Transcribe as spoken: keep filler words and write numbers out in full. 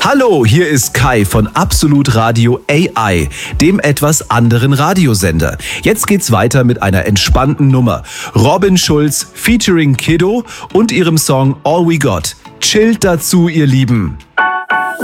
Hallo, hier ist Kai von Absolut Radio A I, dem etwas anderen Radiosender. Jetzt geht's weiter mit einer entspannten Nummer. Robin Schulz featuring Kiddo und ihrem Song All We Got. Chillt dazu, ihr Lieben.